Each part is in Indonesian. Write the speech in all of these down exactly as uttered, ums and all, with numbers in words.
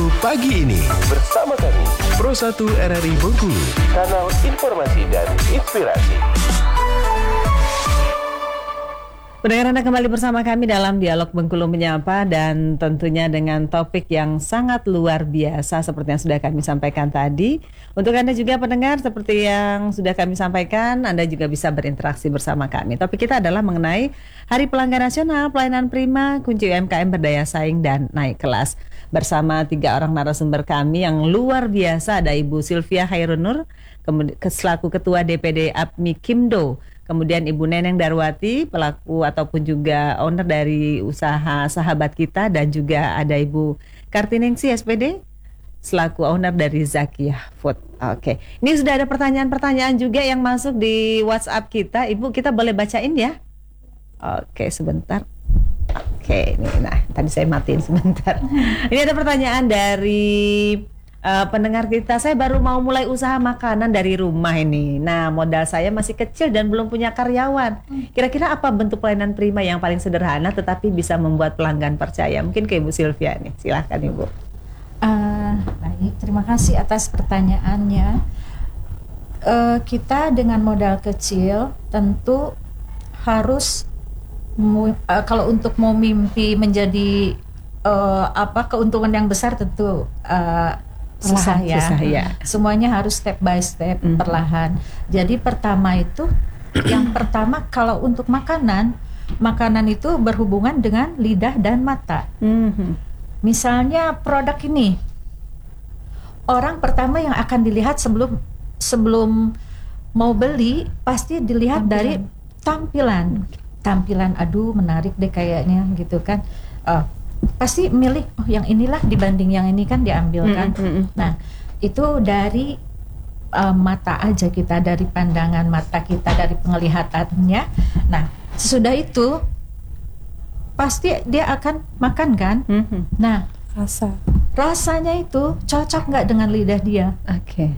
Ibu pagi ini bersama kami Pro satu R R I Bengkulu, kanal informasi dan inspirasi. Pendengar Anda kembali bersama kami dalam Dialog Bengkulu Menyapa, dan tentunya dengan topik yang sangat luar biasa seperti yang sudah kami sampaikan tadi. Untuk Anda juga pendengar, seperti yang sudah kami sampaikan, Anda juga bisa berinteraksi bersama kami. Topik kita adalah mengenai Hari Pelanggan Nasional, Pelayanan Prima, Kunci U M K M Berdaya Saing dan Naik Kelas. Bersama tiga orang narasumber kami yang luar biasa, ada Ibu Sylvia Hairunur, kemudian selaku Ketua D P D A P M I Kimdo. Kemudian Ibu Neneng Darwati, pelaku ataupun juga owner dari usaha Sahabat Kita, dan juga ada Ibu Kartiningsi S P D, selaku owner dari Zakiyah Food. Oke, ini sudah ada pertanyaan-pertanyaan juga yang masuk di WhatsApp kita. Ibu, kita boleh bacain ya? Oke, sebentar. Oke, ini, nah tadi saya matiin sebentar. Ini ada pertanyaan dari Uh, pendengar kita. Saya baru mau mulai usaha makanan dari rumah ini. Nah, modal saya masih kecil dan belum punya karyawan. Kira-kira apa bentuk pelayanan prima yang paling sederhana tetapi bisa membuat pelanggan percaya? Mungkin ke Ibu Sylvia nih. Silahkan Ibu. Uh, baik, terima kasih atas pertanyaannya. Uh, kita dengan modal kecil tentu harus mu, uh, kalau untuk mau mimpi menjadi uh, apa keuntungan yang besar tentu uh, susah ya. susah ya. Semuanya harus step by step, mm-hmm. perlahan. Jadi pertama itu, yang pertama kalau untuk makanan, makanan itu berhubungan dengan lidah dan mata. Mm-hmm. Misalnya produk ini, orang pertama yang akan dilihat sebelum sebelum mau beli pasti dilihat tampilan. dari tampilan, tampilan. Aduh menarik deh kayaknya gitu kan. Uh, pasti milih oh yang inilah dibanding yang ini kan diambil kan. Mm-hmm. Nah itu dari uh, mata aja kita, dari pandangan mata kita, dari penglihatannya. Nah sesudah itu pasti dia akan makan kan. Mm-hmm. Nah rasa rasanya itu cocok nggak dengan lidah dia. Oke. Okay.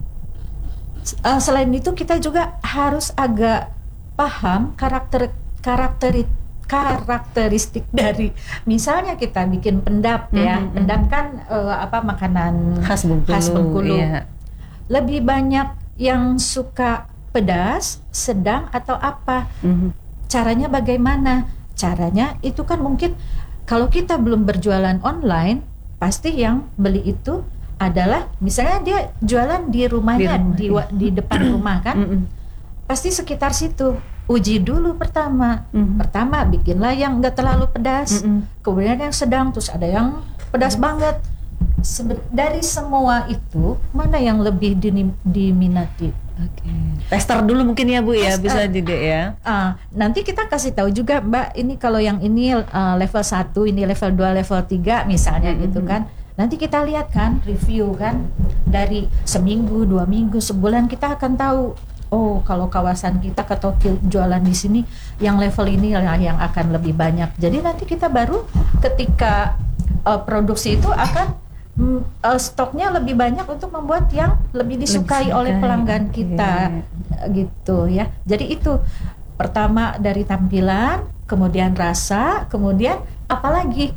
Uh, selain itu kita juga harus agak paham karakter karakteristik karakteristik dari, misalnya kita bikin pendap ya, mm-hmm. pendap kan uh, apa makanan khas Bengkulu, khas Bengkulu. Iya. Lebih banyak yang suka pedas, sedang atau apa? Mm-hmm. Caranya bagaimana? Caranya itu kan mungkin kalau kita belum berjualan online, pasti yang beli itu adalah misalnya dia jualan di rumahnya, di, rumah. di, di depan rumah kan, mm-hmm. pasti sekitar situ. Uji dulu pertama, mm-hmm. pertama bikinlah yang nggak terlalu pedas, mm-hmm. kemudian yang sedang, terus ada yang pedas mm-hmm. banget. Sebe- dari semua itu mana yang lebih dinim- diminati? Oke. Okay. Tester dulu mungkin ya Bu ya, Tester. Bisa dide ya. Uh, nanti kita kasih tahu juga Mbak, ini kalau yang ini uh, level satu, ini level dua, level tiga misalnya mm-hmm. gitu kan. Nanti kita lihat kan review kan dari seminggu, dua minggu, sebulan kita akan tahu. Oh, kalau kawasan kita atau jualan di sini yang level ini yang akan lebih banyak. Jadi nanti kita baru ketika uh, produksi itu akan mm, uh, stoknya lebih banyak untuk membuat yang lebih disukai lebih oleh pelanggan kita, okay. gitu ya. Jadi itu pertama dari tampilan, kemudian rasa, kemudian apalagi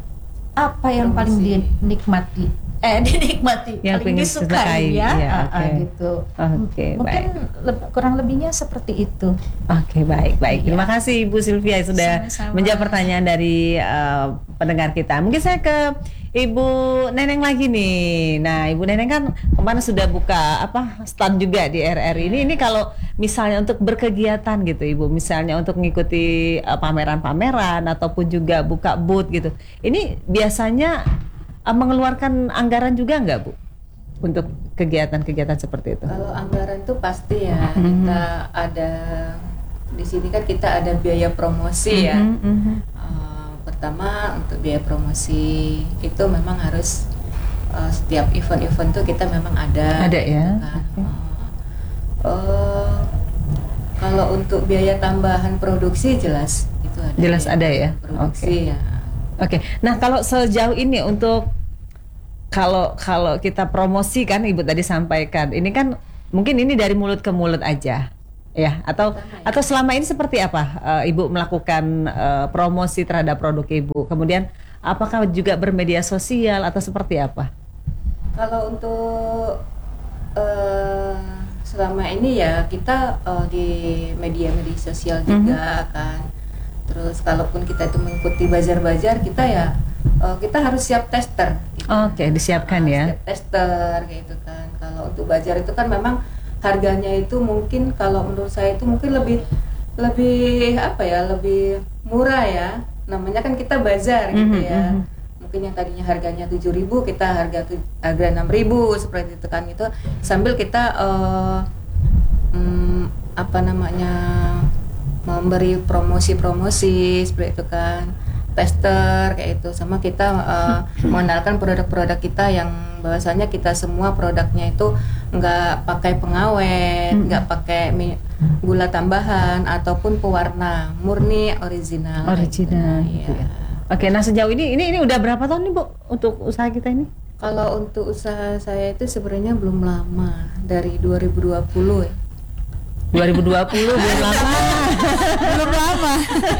apa yang paling dinikmati. Eh dinikmati, yang paling disukai ya, ya uh, okay. uh, gitu. Okay, mungkin le- kurang lebihnya seperti itu. Oke okay, baik baik. Ya. Terima kasih Ibu Sylvia sudah Sama-sama. menjawab pertanyaan dari uh, pendengar kita. Mungkin saya ke Ibu Neneng lagi nih. Nah Ibu Neneng kan kemarin sudah buka apa stand juga di R R I ini. Ini kalau misalnya untuk berkegiatan gitu Ibu, misalnya untuk mengikuti uh, pameran-pameran ataupun juga buka booth gitu. Ini biasanya mengeluarkan anggaran juga nggak Bu untuk kegiatan-kegiatan seperti itu? Kalau anggaran itu pasti ya, mm-hmm. kita ada di sini kan kita ada biaya promosi ya. Mm-hmm. Uh, pertama untuk biaya promosi itu memang harus uh, setiap event-event tuh kita memang ada. Ada ya. Gitu kan. Okay. Uh, uh, kalau untuk biaya tambahan produksi jelas itu ada. Jelas ada ya. Produksi okay. ya. Oke, okay. Nah kalau sejauh ini untuk kalau kalau kita promosi kan Ibu tadi sampaikan, ini kan mungkin ini dari mulut ke mulut aja, ya? Atau ya. atau selama ini seperti apa uh, Ibu melakukan uh, promosi terhadap produk Ibu? Kemudian Apakah juga bermedia sosial atau seperti apa? Kalau untuk uh, selama ini ya kita uh, di media-media sosial juga mm-hmm. kan. Terus kalaupun kita itu mengikuti bazar-bazar, kita ya uh, kita harus siap tester. Gitu. Oke, okay, disiapkan uh, ya. Siap tester gitu kan. Kalau untuk bazar itu kan memang harganya itu mungkin kalau menurut saya itu mungkin lebih lebih apa ya, lebih murah ya. Namanya kan kita bazar gitu mm-hmm, ya. Mm-hmm. Mungkin yang tadinya harganya tujuh ribu kita harga tu, harga enam ribu seperti itu kan, itu sambil kita uh, um, apa namanya memberi promosi-promosi seperti itu kan, tester kayak itu, sama kita uh, mengenalkan produk-produk kita yang bahwasanya kita semua produknya itu nggak pakai pengawet, nggak hmm. pakai mi- gula tambahan ataupun pewarna, murni original. Original. Gitu. Ya. Oke, nah sejauh ini ini ini udah berapa tahun nih Bu untuk usaha kita ini? Kalau untuk usaha saya itu sebenarnya belum lama, dari dua ribu dua puluh ya. dua ribu dua puluh belum lama. Belum lama.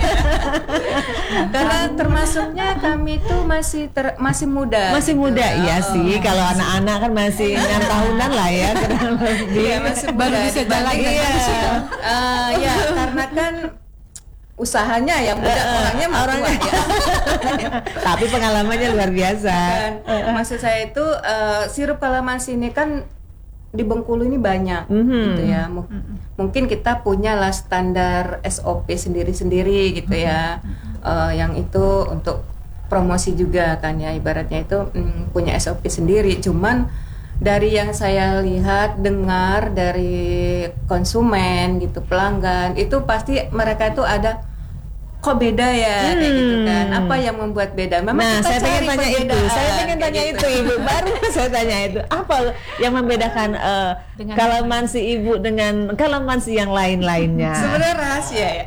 Karena termasuknya kami itu masih ter, masih muda. Masih gitu. muda, iya oh, sih. Kalau anak-anak kan masih enam tahunan lah ya, kurang lebih. Iya, masih baru muda. bisa jalan. Iya. Uh, ya, karena kan usahanya yang muda, orangnya orangnya ya. Tapi pengalamannya luar biasa. Kan, maksud saya itu uh, sirup kalamansi ini kan di Bengkulu ini banyak, mm-hmm. gitu ya. M- mm-hmm. Mungkin kita punya lah standar S O P sendiri-sendiri gitu ya, mm-hmm. uh, yang itu untuk promosi juga kan ya, ibaratnya itu mm, punya S O P sendiri. Cuman dari yang saya lihat, dengar dari konsumen gitu, pelanggan, itu pasti mereka itu ada kok beda ya, hmm. kayak gitu kan. Apa yang membuat beda? Memang nah, kita saya pengen tanya itu. Saya pengen tanya gitu. itu, Ibu. Baru saya tanya itu. Apa yang membedakan uh, kalamansi Ibu dengan kalamansi yang lain-lainnya? Sebenarnya rahasia ya.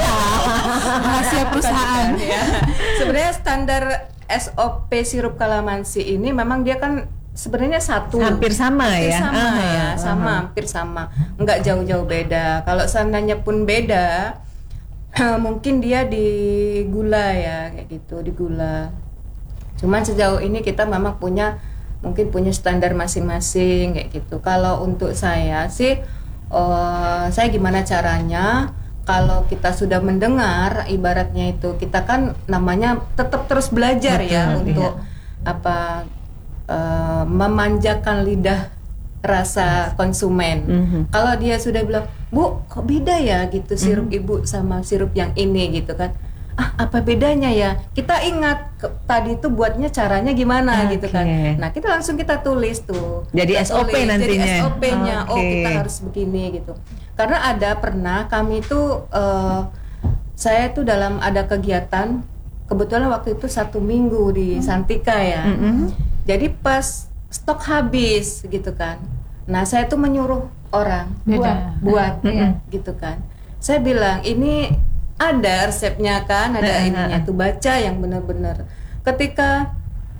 Rahasia perusahaan. Ya. Sebenarnya standar S O P sirup kalamansi ini memang dia kan sebenarnya satu, hampir sama hampir ya, sama uh-huh, ya, sama uh-huh. hampir sama, nggak jauh-jauh beda. Kalau seandainya pun beda, mungkin dia di gula ya, kayak gitu, di gula. Cuman sejauh ini kita memang punya, mungkin punya standar masing-masing kayak gitu. Kalau untuk saya sih, uh, saya gimana caranya? Kalau kita sudah mendengar, ibaratnya itu kita kan namanya tetap terus belajar. Betul, ya untuk iya. apa uh, memanjakan lidah rasa konsumen. Mm-hmm. Kalau dia sudah bilang, Bu, kok beda ya gitu sirup mm-hmm. Ibu sama sirup yang ini gitu kan. Ah, apa bedanya ya? Kita ingat ke, tadi itu buatnya caranya gimana okay. gitu kan. Nah, kita langsung kita tulis tuh. Jadi kita S O P tulis, nantinya. Jadi S O P-nya. Okay. Oh, kita harus begini gitu. Karena ada pernah kami itu uh, saya tuh dalam ada kegiatan, kebetulan waktu itu satu minggu di Santika ya. Mm-hmm. Jadi pas stok habis gitu kan. Nah, saya tuh menyuruh orang Beda. buat buat mm-hmm. gitu kan. Saya bilang, ini ada resepnya kan, ada uh-huh. ininya tuh, baca yang benar-benar. Ketika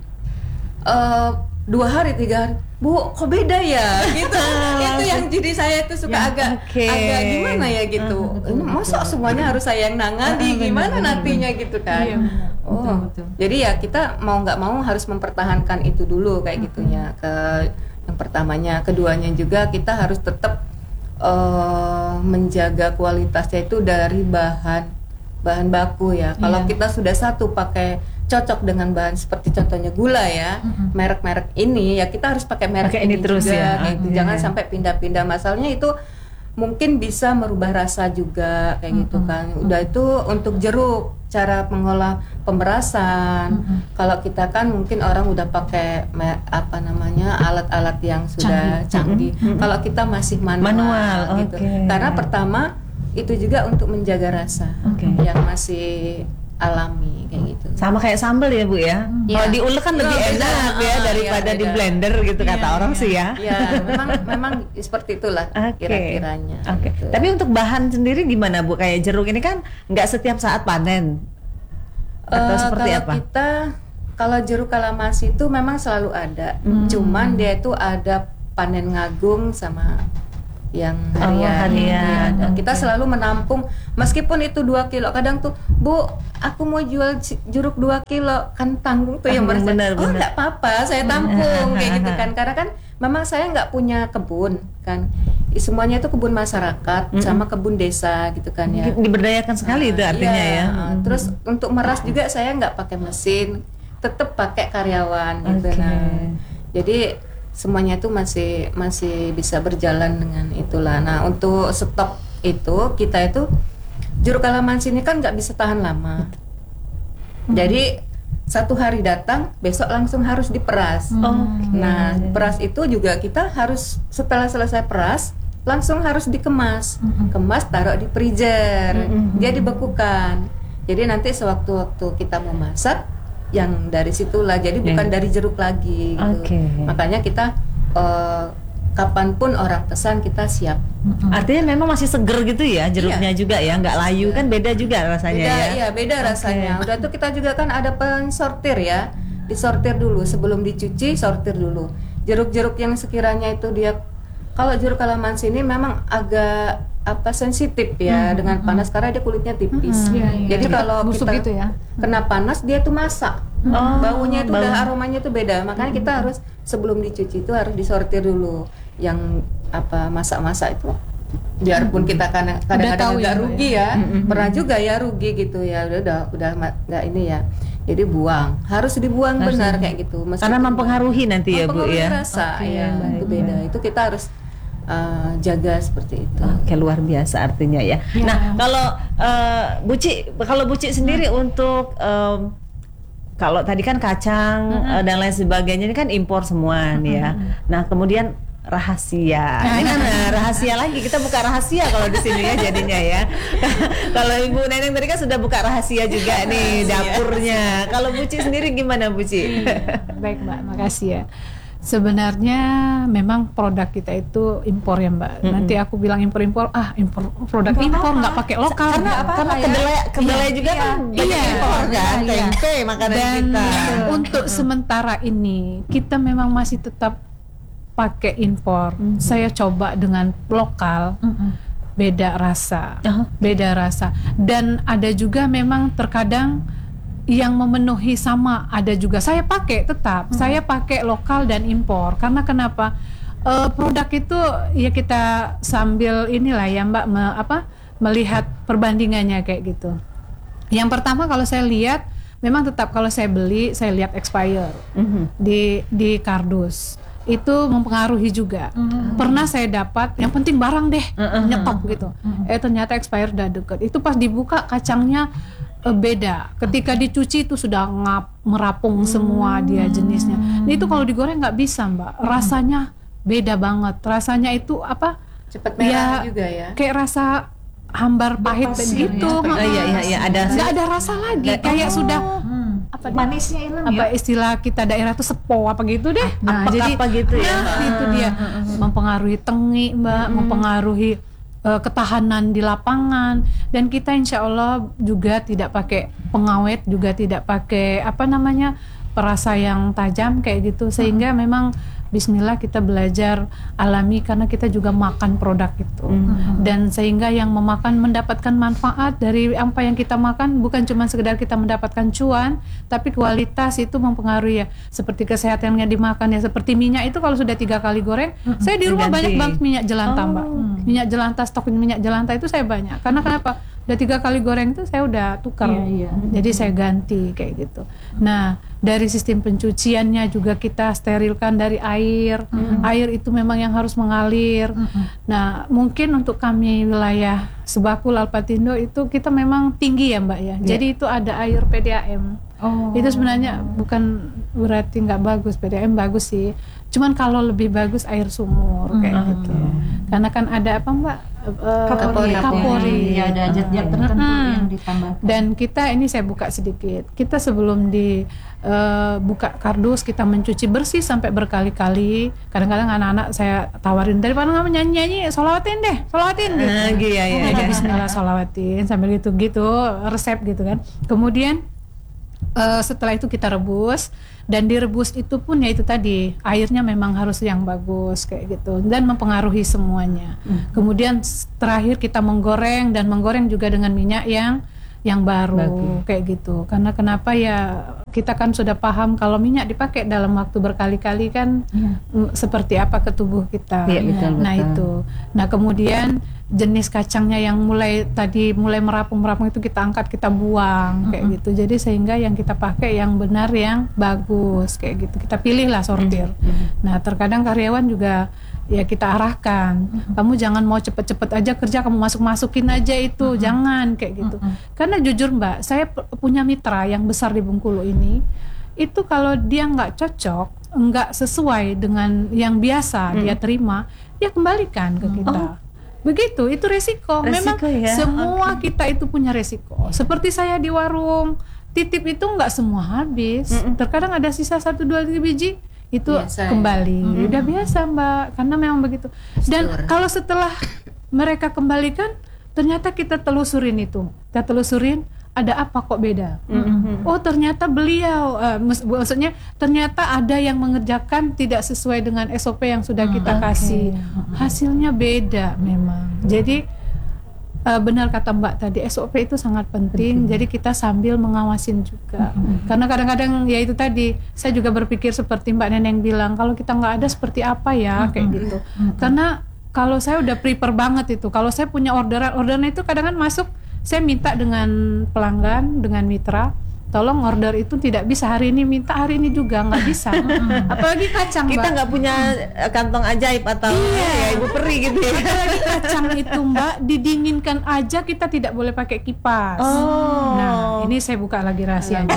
uh, dua hari tiga hari, Bu, kok beda ya gitu. Itu yang jadi saya tuh suka ya, agak okay. agak gimana ya gitu. Uh, betul, masa betul. Semuanya harus saya yang nangani, uh, gimana betul, nantinya betul. Gitu kan. Iya, oh, betul, betul. Jadi ya kita mau nggak mau harus mempertahankan itu dulu kayak uh-huh. gitunya. Ke yang pertamanya, keduanya juga kita harus tetap uh, menjaga kualitasnya itu dari bahan bahan baku ya. Kalau yeah. kita sudah satu pakai cocok dengan bahan seperti contohnya gula ya, mm-hmm. merek-merek ini ya kita harus pakai merek pakai ini, ini terus juga, ya. Gitu. Okay. Jangan sampai pindah-pindah. Masalahnya itu mungkin bisa merubah rasa juga kayak mm-hmm. gitu kan. Udah itu untuk jeruk, cara mengolah pemerasan. Mm-hmm. Kalau kita kan mungkin orang udah pakai apa namanya alat-alat yang sudah canggih. canggih. Mm-hmm. Kalau kita masih manual, manual gitu. Okay. Karena pertama itu juga untuk menjaga rasa okay. yang masih alami kayak gitu. Sama kayak sambal ya Bu ya. Hmm. Kalau diulek kan lebih oh, enak beda. Ya daripada ya, di blender gitu ya, kata ya, orang ya. Sih ya. Ya, memang memang seperti itulah okay. kira-kiranya. Oke. Okay. Gitu. Tapi untuk bahan sendiri gimana Bu? Kayak jeruk ini kan nggak setiap saat panen. Atau uh, seperti kalau apa? Kita kalau jeruk kalamansi itu memang selalu ada. Hmm. Cuman dia itu ada panen ngagung sama yang Oh, harian. harian. Iya, kita selalu menampung meskipun itu dua kilo. Kadang tuh, Bu, aku mau jual ci- jeruk dua kilo, kan tanggung tuh yang Ah, merasa, benar, oh benar. nggak apa-apa, saya tampung kayak gitu kan. Karena kan memang saya nggak punya kebun kan. Semuanya itu kebun masyarakat sama kebun desa gitu kan ya. Diberdayakan sekali itu Ah, artinya iya, ya. ah. Terus untuk meras juga saya nggak pakai mesin, tetap pakai karyawan gitu. Oke. Nah, jadi semuanya itu masih masih bisa berjalan dengan itulah. Nah, untuk stok itu kita itu jeruk kalamansi ini kan nggak bisa tahan lama. Jadi satu hari datang, besok langsung harus diperas. Oh, Nah, peras itu juga kita harus setelah selesai peras langsung harus dikemas, kemas taruh di freezer, dia dibekukan. Jadi nanti sewaktu-waktu kita mau masak, yang dari situlah. Jadi bukan dari jeruk lagi. Gitu. Oke. Makanya kita eh, kapanpun orang pesan kita siap. Artinya memang masih seger gitu ya jeruknya Iya. juga ya, nggak layu kan beda juga rasanya Beda, ya. iya beda rasanya. Udah tuh kita juga kan ada pensortir ya, disortir dulu sebelum dicuci, sortir dulu. Jeruk-jeruk yang sekiranya itu dia, kalau jeruk kalamansi ini memang agak apa sensitif ya dengan panas karena dia kulitnya tipis. Iya, iya. Jadi kalau busuk kita gitu ya. kena panas dia tuh masak. Oh, Baunya itu bau. udah aromanya itu beda. Makanya kita harus sebelum dicuci itu harus disortir dulu. Yang apa masak-masak itu biarpun kita kadang- kadang-kadang tahu agak ya, Mbak, rugi ya, pernah juga ya rugi gitu ya, udah udah udah ma- nggak ini ya, jadi buang, harus dibuang Harus benar dibuang. kayak gitu. Karena Meskipun- mempengaruhi nanti ya Bu mempengaruhi ya. rasa Oke, ya, baik, itu beda. Itu kita harus uh, jaga seperti itu. Oke, luar biasa artinya ya. Nah, kalau eh, Buci, kalau Buci sendiri untuk em, kalau tadi kan kacang eh, dan lain sebagainya ini kan impor semua nih ya. Nah, kemudian rahasia. Ini kan eh, rahasia lagi. Kita buka rahasia kalau di sini ya jadinya ya. Kalau Ibu Neneng tadi kan sudah buka rahasia juga nih dapurnya. Kalau Buci sendiri gimana Buci? Baik Mbak, makasih ya. Sebenarnya memang produk kita itu impor ya Mbak. Nanti aku bilang impor-impor, ah impor produk impor nggak pakai lokal. Karena nggak apa-apa karena ya. kedelai kedelai Iya, juga iya, kan banyak iya, impor kan, iya. tempe makanan Dan kita. untuk sementara ini kita memang masih tetap pakai impor. Saya coba dengan lokal. Beda rasa, Oh. beda rasa. Dan ada juga memang terkadang yang memenuhi sama, ada juga saya pakai tetap, saya pakai lokal dan impor. Karena kenapa? Eh, produk itu ya kita sambil inilah ya Mbak, me- apa melihat perbandingannya kayak gitu. Yang pertama kalau saya lihat, memang tetap kalau saya beli saya lihat expire di di kardus. Itu mempengaruhi juga. Pernah saya dapat, yang penting barang deh, nyetok gitu. Eh ternyata expire udah deket. Itu pas dibuka kacangnya eh, beda. Ketika dicuci itu sudah ngap, merapung semua dia jenisnya. Nah, itu kalau digoreng nggak bisa Mbak. Rasanya beda banget. Rasanya itu apa? Cepat merah Ya, juga ya. Kayak rasa hambar pahit gitu. Oh, iya iya iya ada Nggak ada rasa lagi. Kayak sudah apa dia? Manisnya hilang Apa ya. istilah kita daerah tuh sepo apa gitu deh. Apa- apa gitu ya? Nah, itu dia mempengaruhi tengi Mbak, mempengaruhi eh, ketahanan di lapangan. Dan kita insya Allah juga tidak pakai pengawet, juga tidak pakai apa namanya perasa yang tajam kayak gitu, sehingga memang Bismillah kita belajar alami karena kita juga makan produk itu. Dan sehingga yang memakan mendapatkan manfaat dari apa yang kita makan, bukan cuma sekedar kita mendapatkan cuan, tapi kualitas itu mempengaruhi ya. Seperti kesehatan yang dimakan ya, seperti minyak itu kalau sudah tiga kali goreng, saya di rumah Diganti. banyak banget minyak jelantah Mbak. Minyak jelantah, stok minyak jelantah itu saya banyak. Karena kenapa? Udah tiga kali goreng itu saya udah tukar. Iya, iya. Jadi saya ganti kayak gitu. Nah, dari sistem pencuciannya juga kita sterilkan dari air. Air itu memang yang harus mengalir. Nah, mungkin untuk kami wilayah Sebakul Alpatindo itu kita memang tinggi ya Mbak ya. Jadi itu ada air P D A M. Oh. Itu sebenarnya bukan berarti nggak bagus, P D A M bagus sih. Cuman kalau lebih bagus air sumur kayak gitu. Karena kan ada apa Mbak? Eh, Kapori. kapori. Ya ada zat-zat tertentu Mm-mm. yang ditambahkan. Dan kita ini saya buka sedikit. Kita sebelum di eh, buka kardus kita mencuci bersih sampai berkali-kali. Kadang-kadang anak-anak saya tawarin daripada nggak nyanyi-nyanyi, solawatin deh, solawatin gitu. Ah, iya, iya, Jadi iya. Bismillah solawatin sambil gitu-gitu resep gitu kan. Kemudian uh, setelah itu kita rebus, dan direbus itu pun ya itu tadi airnya memang harus yang bagus kayak gitu dan mempengaruhi semuanya. Hmm. Kemudian terakhir kita menggoreng, dan menggoreng juga dengan minyak yang yang baru Bagus. Kayak gitu. Karena kenapa ya, kita kan sudah paham kalau minyak dipakai dalam waktu berkali-kali kan ya. m- seperti apa ke tubuh kita. Ya, betul, nah betul. itu. Nah kemudian jenis kacangnya yang mulai tadi mulai merapung-merapung itu kita angkat, kita buang kayak Mm-hmm. gitu. Jadi sehingga yang kita pakai yang benar, yang bagus kayak gitu. Kita pilih lah sortir. Mm-hmm. Nah terkadang karyawan juga ya kita arahkan, mm-hmm. kamu jangan mau cepet-cepet aja kerja, kamu masuk-masukin aja itu, mm-hmm. jangan kayak gitu. Mm-hmm. Karena jujur Mbak, saya p- punya mitra yang besar di Bengkulu ini, itu kalau dia nggak cocok, nggak sesuai dengan yang biasa mm. dia terima, dia kembalikan ke kita. Oh. Begitu, itu resiko. Memang Resiko ya? semua okay. kita itu punya resiko. Seperti saya di warung, titip itu nggak semua habis. Mm-mm. Terkadang ada sisa satu dua tiga biji, itu biasa, kembali. Ya? Mm-hmm. Udah biasa Mbak, karena memang begitu. Dan Sure. kalau setelah mereka kembalikan, ternyata kita telusurin itu, kita telusurin ada apa kok beda. Mm-hmm. Oh ternyata beliau, uh, mus- maksudnya ternyata ada yang mengerjakan tidak sesuai dengan S O P yang sudah kita mm-hmm. kasih. Mm-hmm. Hasilnya beda memang. Jadi uh, benar kata Mbak tadi, S O P itu sangat penting. Jadi kita sambil mengawasin juga. Mm-hmm. Karena kadang-kadang ya itu tadi, saya juga berpikir seperti Mbak Neneng bilang, kalau kita nggak ada seperti apa ya, mm-hmm. kayak gitu. Mm-hmm. Karena kalau saya udah prepare banget itu, kalau saya punya orderan, orderan itu kadang-kadang masuk, saya minta dengan pelanggan, dengan mitra, tolong order itu tidak bisa hari ini, minta hari ini juga, nggak bisa. Apalagi kacang, Mbak. Kita nggak punya kantong ajaib atau iya. ya ibu peri gitu ya. Apalagi kacang itu Mbak, didinginkan aja kita tidak boleh pakai kipas. Oh. Nah ini saya buka lagi rahasianya.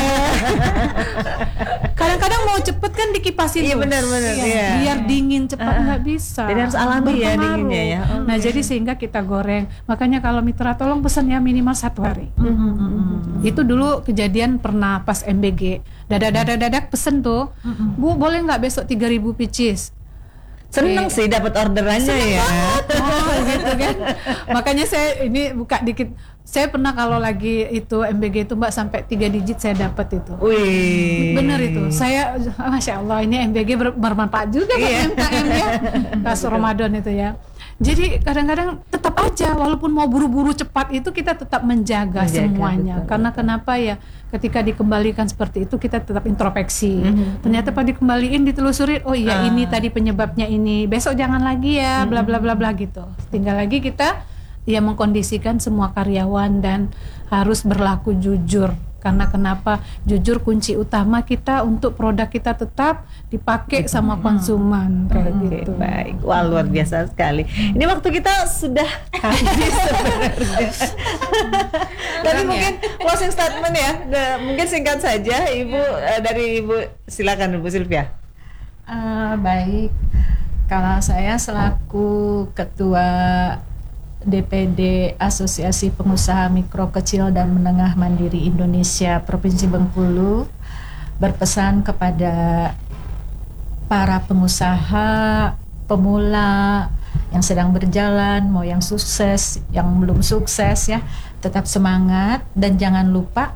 Kadang-kadang mau cepet kan dikipasin. Iya tuh. benar-benar. Iya. Iya. Biar dingin cepat nggak uh, bisa. Jadi harus alami ya dinginnya ya. Okay. Nah jadi sehingga kita goreng. Makanya kalau mitra tolong pesan ya minimal satu hari. Mm-hmm. Itu dulu kejadian pernah pas M B G. Dadak-dadak pesen tuh, mm-hmm. Bu boleh nggak besok tiga ribu pieces? Seneng sih dapat orderannya ya. Oh, gitu kan. Makanya saya ini buka dikit. Saya pernah kalau lagi itu M B G itu Mbak sampai tiga digit saya dapat itu. Wih. Bener itu. Saya Masya Allah ini M B G ber- bermanfaat juga buat iya. M K M ya. Pas Ramadan itu ya. Jadi kadang-kadang tetap aja walaupun mau buru-buru cepat itu kita tetap menjaga, menjaga semuanya. Betul. Karena kenapa ya? Ketika dikembalikan seperti itu kita tetap introspeksi. Mm-hmm. Ternyata pas dikembaliin ditelusuri, oh iya uh. ini tadi penyebabnya ini. Besok jangan lagi ya, bla bla bla bla gitu. Tinggal lagi kita ya mengkondisikan semua karyawan dan harus berlaku jujur. Karena kenapa? Jujur kunci utama kita untuk produk kita tetap dipakai sama konsumen kayak Oke, gitu. Baik, wah luar biasa sekali. Ini waktu kita sudah habis sebenarnya. Tapi mungkin closing statement ya, nah, mungkin singkat saja, Ibu eh, dari Ibu, silakan Ibu Sylvia. Uh, baik, kalau saya selaku ketua D P D Asosiasi Pengusaha Mikro Kecil dan Menengah Mandiri Indonesia Provinsi Bengkulu berpesan kepada para pengusaha pemula yang sedang berjalan, mau yang sukses, yang belum sukses ya, tetap semangat dan jangan lupa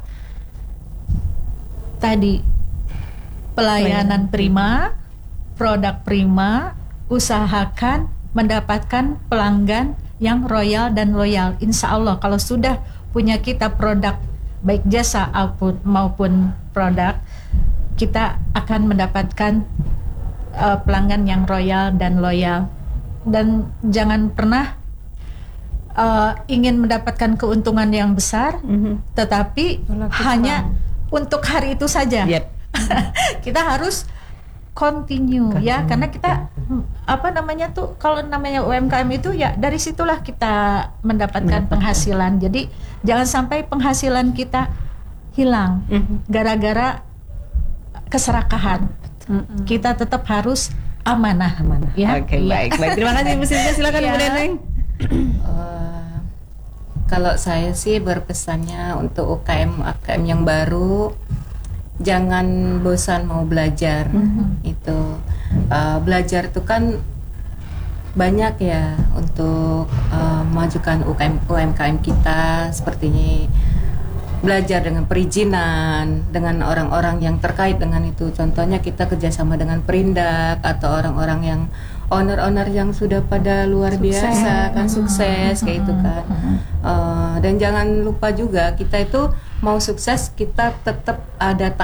tadi pelayanan prima, produk prima, usahakan mendapatkan pelanggan yang royal dan loyal. Insya Allah kalau sudah punya kita produk baik jasa maupun, maupun produk, kita akan mendapatkan uh, pelanggan yang royal dan loyal. Dan jangan pernah uh, ingin mendapatkan keuntungan yang besar, mm-hmm. tetapi Berlaku hanya sama. Untuk hari itu saja. Yep. Kita harus continue, continue ya, karena kita apa namanya tuh, kalau namanya U M K M itu ya dari situlah kita mendapatkan penghasilan. Jadi jangan sampai penghasilan kita hilang mm-hmm. gara-gara keserakahan. Mm-hmm. Kita tetap harus amanah, amanah ya. Oke, okay, baik, baik. Terima kasih Ibu Sylvia, silakan Ibu Neneng. Uh, kalau saya sih berpesannya untuk U K M U K M yang baru, jangan bosan mau belajar. Mm-hmm. Itu uh, belajar itu kan banyak ya untuk uh, memajukan U K M U M K M kita seperti ini. belajar dengan perizinan, dengan orang-orang yang terkait dengan itu. Contohnya kita kerjasama dengan Perindak atau orang-orang yang owner-owner yang sudah pada luar Sukses. biasa kan, sukses kayak itu kan. Uh, dan jangan lupa juga kita itu mau sukses, kita tetap ada